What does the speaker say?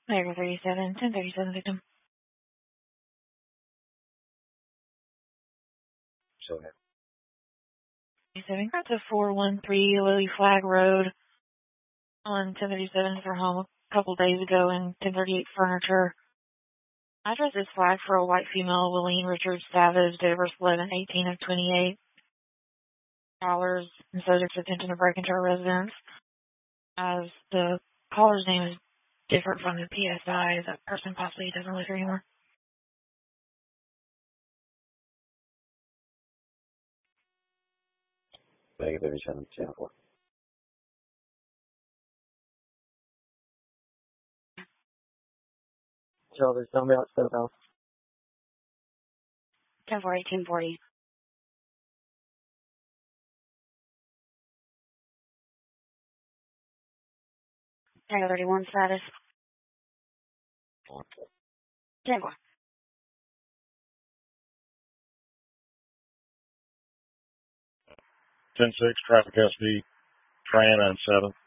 Tiger 37, 1037 victim. So ahead. 37, got to 413 Lily Flag Road on 1037 for home a couple days ago in 1038 Furniture. Address is flagged for a white female, Willeen Richard Savage, date of birth 11/18 of 28. And subject to attention to break into her residence. As the caller's name is different from the PSI, that person possibly doesn't live here anymore. Tiger 37, 10-4. So there's somebody else at the house. 1040, 1040. Tiger 31 status. 10-4. 10-6, traffic SD, Tran and 7.